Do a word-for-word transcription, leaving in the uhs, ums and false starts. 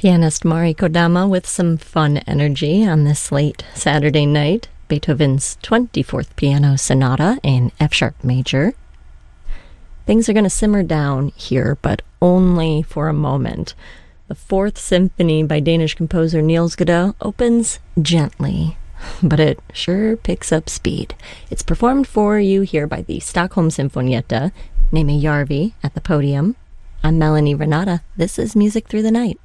Pianist Mari Kodama with some fun energy on this late Saturday night. Beethoven's twenty-fourth Piano Sonata in F-sharp major. Things are going to simmer down here, but only for a moment. The Fourth Symphony by Danish composer Niels Gade opens gently, but it sure picks up speed. It's performed for you here by the Stockholm Sinfonietta, Neme Järvi at the podium. I'm Melanie Renata. This is Music Through the Night.